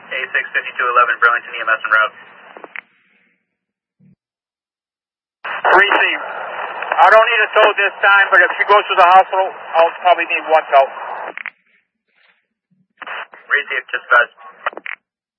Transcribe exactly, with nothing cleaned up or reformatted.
A six fifty-two eleven, Burlington E M S en route. Receive. I don't need a tow this time, but if she goes to the hospital, I'll probably need one tow. Receive, just about.